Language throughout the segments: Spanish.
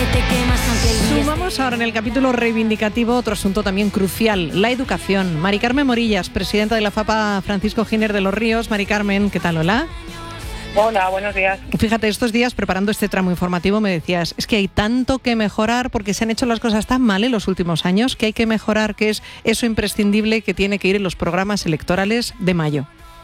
Sumamos ahora en el capítulo reivindicativo otro asunto también crucial, la educación. Mari Carmen Morillas, presidenta de la FAPA Francisco Giner de los Ríos. Mari Carmen, ¿qué tal? Hola. Hola, buenos días. Fíjate, estos días preparando este tramo informativo me decías, es que hay tanto que mejorar porque se han hecho las cosas tan mal en los últimos años que hay que mejorar, que es eso imprescindible que tiene que ir en los programas electorales de mayo.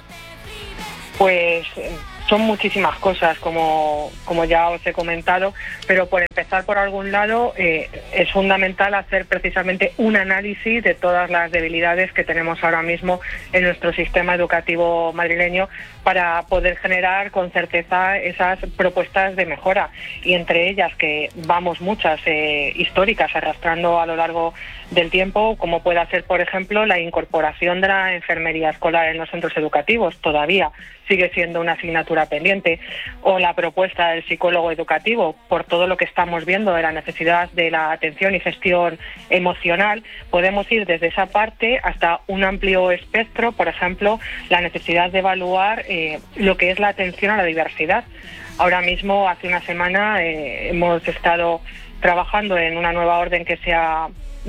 Pues son muchísimas cosas, como ya os he comentado, pero por empezar por algún lado, es fundamental hacer precisamente un análisis de todas las debilidades que tenemos ahora mismo en nuestro sistema educativo madrileño para poder generar con certeza esas propuestas de mejora. Y entre ellas, que vamos muchas históricas arrastrando a lo largo del tiempo, como puede ser, por ejemplo, la incorporación de la enfermería escolar en los centros educativos, todavía sigue siendo una asignatura pendiente, o la propuesta del psicólogo educativo, por todo lo que estamos viendo de la necesidad de la atención y gestión emocional. Podemos ir desde esa parte hasta un amplio espectro, por ejemplo, la necesidad de evaluar lo que es la atención a la diversidad. Ahora mismo, hace una semana, hemos estado trabajando en una nueva orden que se ha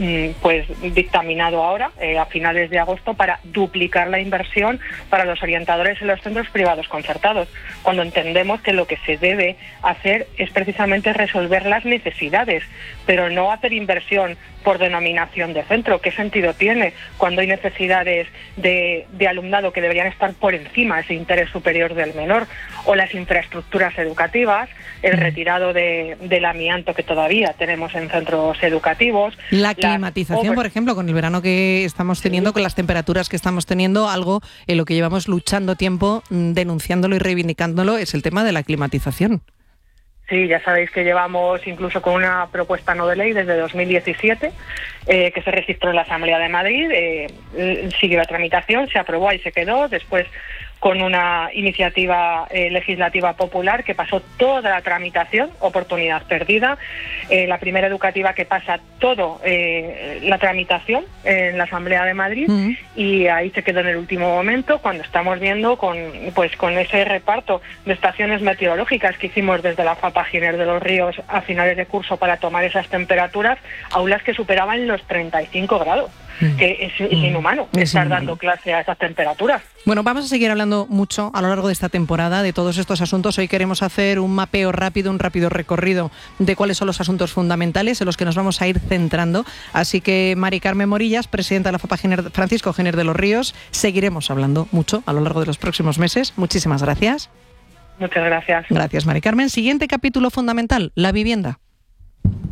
dictaminado ahora, a finales de agosto, para duplicar la inversión para los orientadores en los centros privados concertados, cuando entendemos que lo que se debe hacer es precisamente resolver las necesidades, pero no hacer inversión por denominación de centro. ¿Qué sentido tiene cuando hay necesidades de alumnado que deberían estar por encima de ese interés superior del menor? O las infraestructuras educativas, el retirado del amianto que todavía tenemos en centros educativos. La climatización, por ejemplo, con el verano que estamos teniendo, con las temperaturas que estamos teniendo, algo en lo que llevamos luchando tiempo, denunciándolo y reivindicándolo, es el tema de la climatización. Sí, ya sabéis que llevamos incluso con una propuesta no de ley desde 2017, que se registró en la Asamblea de Madrid, siguió la tramitación, se aprobó, ahí se quedó, después con una iniciativa legislativa popular que pasó toda la tramitación, oportunidad perdida, la primera educativa que pasa todo la tramitación en la Asamblea de Madrid, y ahí se quedó en el último momento, cuando estamos viendo con ese reparto de estaciones meteorológicas que hicimos desde la FAPA Giner de los Ríos a finales de curso para tomar esas temperaturas, aulas que superaban los 35 grados. Que es inhumano estar dando clase a esas temperaturas. Bueno, vamos a seguir hablando mucho a lo largo de esta temporada de todos estos asuntos. Hoy queremos hacer un mapeo rápido, un rápido recorrido de cuáles son los asuntos fundamentales en los que nos vamos a ir centrando. Así que, Mari Carmen Morillas, presidenta de la FAPA Francisco Giner de los Ríos, seguiremos hablando mucho a lo largo de los próximos meses. Muchísimas gracias. Muchas gracias. Gracias, Mari Carmen. Siguiente capítulo fundamental, la vivienda.